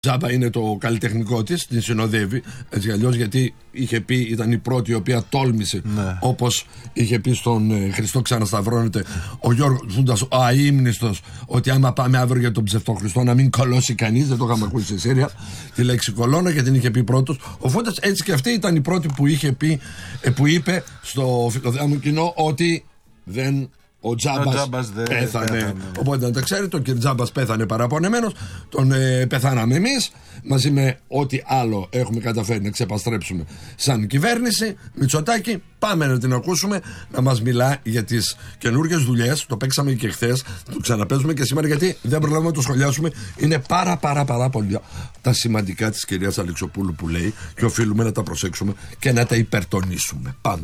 Τζάμπα είναι το καλλιτεχνικό της, την συνοδεύει έτσι αλλιώς, γιατί είχε πει, ήταν η πρώτη η οποία τόλμησε, όπως είχε πει στον Χριστό ξανασταυρώνεται ο Γιώργος Φούντας, ο αείμνηστος, ότι άμα πάμε αύριο για τον ψευτοχριστό να μην κολώσει κανείς. Δεν το είχαμε ακούσει σε Σύρια τη λέξη κολώνα, και την είχε πει πρώτος ο Φούντας. Έτσι και αυτή ήταν η πρώτη που είχε πει, που είπε στο φιλοθέαμο κοινό ότι ο Τζάμπας πέθανε. Οπότε να τα ξέρετε, ο κ. Τζάμπας πέθανε παραπονεμένος. Τον πεθάναμε εμείς, μαζί με ό,τι άλλο έχουμε καταφέρει να ξεπαστρέψουμε σαν κυβέρνηση. Μητσοτάκη, πάμε να την ακούσουμε να μας μιλά για τις καινούργιες δουλειές. Το παίξαμε και χθες, το ξαναπέζουμε και σήμερα, γιατί δεν προλάβουμε να το σχολιάσουμε. Είναι πάρα πολύ τα σημαντικά της κυρίας Αλεξοπούλου που λέει, και οφείλουμε να τα προσέξουμε και να τα υπερτονίσουμε. Πάμε.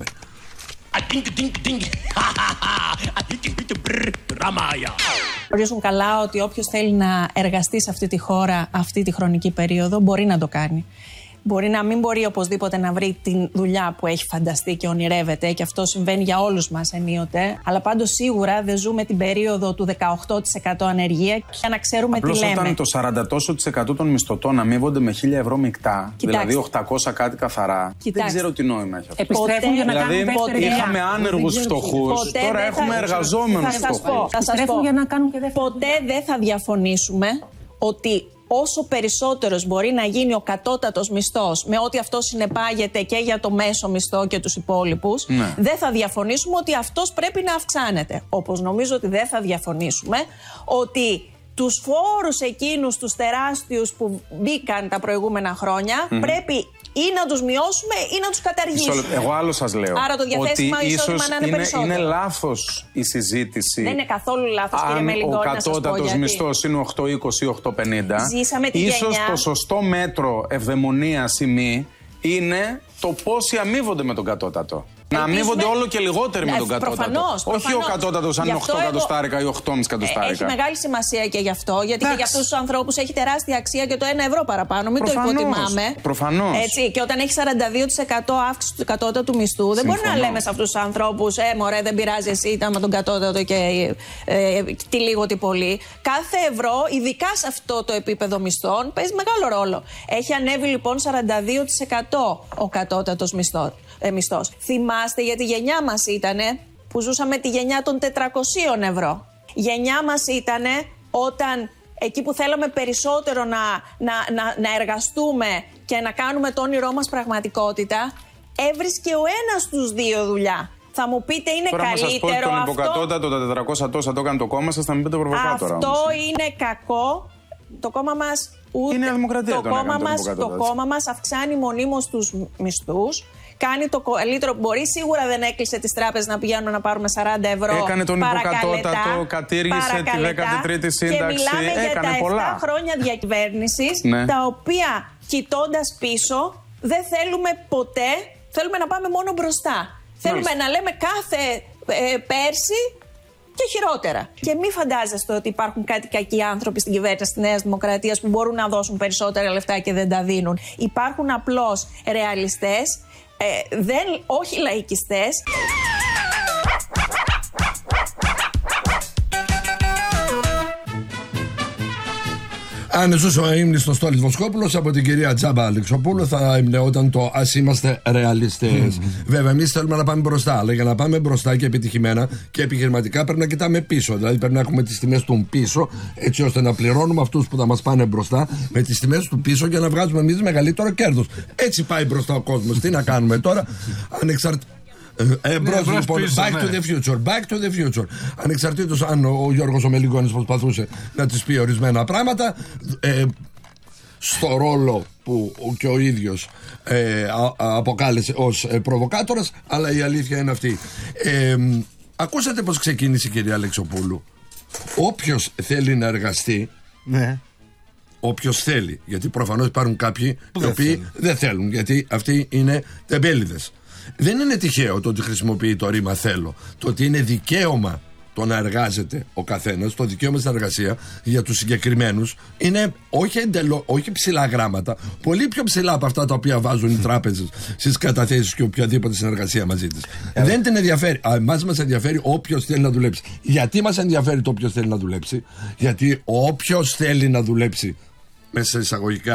Γνωρίζουν καλά ότι όποιος θέλει να εργαστεί σε αυτή τη χώρα αυτή τη χρονική περίοδο μπορεί να το κάνει. Μπορεί να μην μπορεί οπωσδήποτε να βρει τη δουλειά που έχει φανταστεί και ονειρεύεται, και αυτό συμβαίνει για όλους μας ενίοτε. Αλλά πάντως σίγουρα δεν ζούμε την περίοδο του 18% ανεργία, για να ξέρουμε απλώς τι λέμε. Όταν το 40% των μισθωτών αμείβονται με 1.000 ευρώ μεικτά, δηλαδή 800 κάτι καθαρά, δεν ξέρω τι νόημα έχει αυτό. Επιστρέφουν για να δηλαδή, είχαμε άνεργους φτωχούς, τώρα έχουμε εργαζόμενους φτωχούς. Θα σας πω, ποτέ δεν θα διαφωνήσουμε ότι όσο περισσότερος μπορεί να γίνει ο κατώτατος μισθός, με ό,τι αυτό συνεπάγεται και για το μέσο μισθό και τους υπόλοιπους, δεν θα διαφωνήσουμε ότι αυτός πρέπει να αυξάνεται. Όπως νομίζω ότι δεν θα διαφωνήσουμε ότι τους φόρους εκείνους τους τεράστιους που μπήκαν τα προηγούμενα χρόνια πρέπει ή να τους μειώσουμε ή να τους καταργήσουμε. Εγώ άλλο σας λέω. Άρα το διαθέσιμο εισόδημα να είναι περισσότερο. Είναι λάθος η συζήτηση. Δεν είναι καθόλου λάθος, κύριε Μελιγγόρη, να σας πω γιατί. Αν ο κατώτατος μισθός είναι 8,20 ή 8,50, ζήσαμε τη ίσως γενιά. το σωστό μέτρο ευδαιμονίας ή μη είναι το πόσοι αμείβονται με τον κατώτατο. Να αμείβονται όλο και λιγότεροι με τον κατώτατο. Προφανώς. Όχι ο κατώτατος αν είναι 8 εκατοστάρικα ή 8,5 εκατοστάρικα. Έχει μεγάλη σημασία και γι' αυτό, γιατί και για αυτούς τους ανθρώπους έχει τεράστια αξία και το 1 ευρώ παραπάνω. Μην το υποτιμάμε. Προφανώς. Έτσι, και όταν έχει 42% αύξηση του κατώτατου μισθού, δεν μπορεί να λέμε σε αυτούς τους ανθρώπους, μωρέ, δεν πειράζει, εσύ ήταν με τον κατώτατο και τι λίγο τι πολύ. Κάθε ευρώ, ειδικά σε αυτό το επίπεδο μισθών, παίζει μεγάλο ρόλο. Έχει ανέβει λοιπόν 42% ο κατώτατος μισθός. Θυμάστε, για τη γενιά μας ήτανε που ζούσαμε τη γενιά των 400 ευρώ. Γενιά μας ήτανε όταν εκεί που θέλαμε περισσότερο να εργαστούμε και να κάνουμε το όνειρό μας πραγματικότητα, έβρισκε ο ένας στους δύο δουλειά. Θα μου πείτε, είναι τώρα καλύτερο αυτό? Τον υποκατώτατο, τα 400 τόσα το έκανε το κόμμα σας, θα μην πείτε προβοκάτορα. Αυτό είναι κακό. Το κόμμα μας είναι δημοκρατία. Το κόμμα μας αυξάνει μονίμως τους μισθούς. Κάνει το καλύτερο που μπορεί. Σίγουρα δεν έκλεισε τις τράπεζες να πηγαίνουν να πάρουμε 40 ευρώ. Έκανε τον υποκατώτατο, κατήργησε τη 13η σύνταξη. Και μιλάμε για τα 7 πολλά χρόνια διακυβέρνησης, τα οποία κοιτώντας πίσω δεν θέλουμε ποτέ, θέλουμε να πάμε μόνο μπροστά. Θέλουμε να λέμε κάθε πέρσι και χειρότερα. Και μη φαντάζεστε ότι υπάρχουν κάτι κακοί άνθρωποι στην κυβέρνηση της Νέας Δημοκρατίας που μπορούν να δώσουν περισσότερα λεφτά και δεν τα δίνουν. Υπάρχουν απλώς ρεαλιστές, όχι λαϊκιστές. Αν ζούσε ο αείμνηστος Στόλης Βοσκόπουλος, από την κυρία Τζάμπα Αλεξοπούλου θα εμπνεόταν το «Ας είμαστε ρεαλιστές». Βέβαια, εμείς θέλουμε να πάμε μπροστά, αλλά για να πάμε μπροστά και επιτυχημένα και επιχειρηματικά πρέπει να κοιτάμε πίσω. Δηλαδή πρέπει να έχουμε τις τιμές του πίσω, έτσι ώστε να πληρώνουμε αυτούς που θα μας πάνε μπροστά με τις τιμές του πίσω για να βγάζουμε εμείς μεγαλύτερο κέρδος. Έτσι πάει μπροστά ο κόσμος. Τι να κάνουμε τώρα, λοιπόν, back to the future. Ανεξαρτήτως αν ο Γιώργος ο Μελιγγόνης προσπαθούσε να τις πει ορισμένα πράγματα, στο ρόλο που και ο ίδιος αποκάλεσε ως προβοκάτορας, αλλά η αλήθεια είναι αυτή. Ακούσατε πως ξεκίνησε η κυρία Αλεξοπούλου. Όποιος θέλει να εργαστεί, όποιος θέλει, γιατί προφανώς υπάρχουν κάποιοι οι οποίοι δεν θέλουν, γιατί αυτοί είναι τεμπέληδες. Δεν είναι τυχαίο το ότι χρησιμοποιεί το ρήμα θέλω. Το ότι είναι δικαίωμα το να εργάζεται ο καθένας, το δικαίωμα στην εργασία για τους συγκεκριμένους είναι όχι ψηλά γράμματα, πολύ πιο ψηλά από αυτά τα οποία βάζουν οι τράπεζες στις καταθέσεις και οποιαδήποτε συνεργασία μαζί της. Δεν την ενδιαφέρει. Εμάς μας ενδιαφέρει όποιος θέλει να δουλέψει. Γιατί μας ενδιαφέρει το όποιος θέλει να δουλέψει? Γιατί όποιος θέλει να δουλέψει, μέσα εισαγωγικά,